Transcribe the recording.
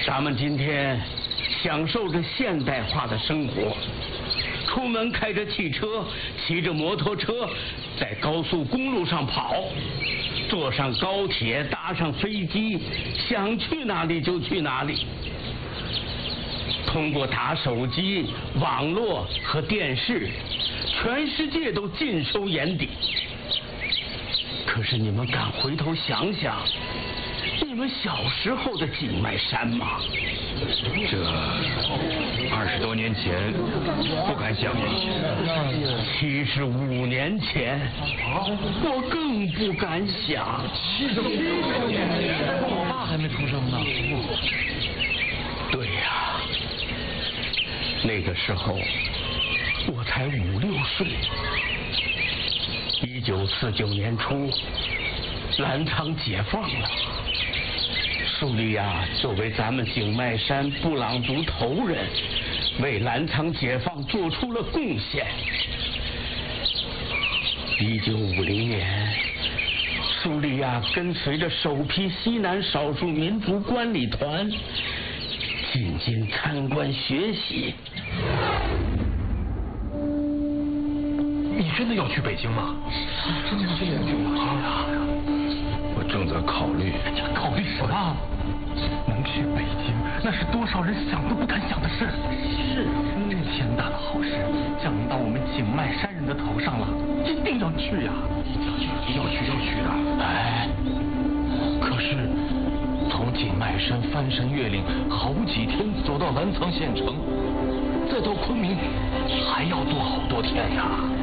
咱们今天享受着现代化的生活，出门开着汽车，骑着摩托车，在高速公路上跑，坐上高铁，搭上飞机，想去哪里就去哪里。通过打手机、网络和电视，全世界都尽收眼底。可是你们敢回头想想，你们小时候的景迈山吗？ 这20多年前不敢想这些。 75年前，我更不敢想。 75年前，我爸还没出生呢。 对呀，那个时候我才5、6岁。1949年初，澜沧解放了。苏利亚作为咱们景迈山布朗族头人，为澜沧解放做出了贡献。1950年，苏利亚跟随着首批西南少数民族观礼团进京参观学习。 你真的要去北京吗？真的要去北京啊！ 我正在考虑。 考虑什么？能去北京，那是多少人想都不敢想的事。是，这天大的好事降临到我们景迈山人的头上了，一定要去呀！要去的。哎，可是从景迈山翻山越岭好几天走到澜沧县城，再到昆明，还要多好多天呀！